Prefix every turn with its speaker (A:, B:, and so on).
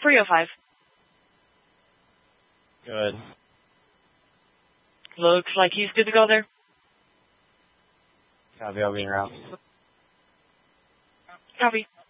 A: 305.
B: Good.
A: Looks like he's good to go there.
B: Copy, I'll be en route.
A: Copy.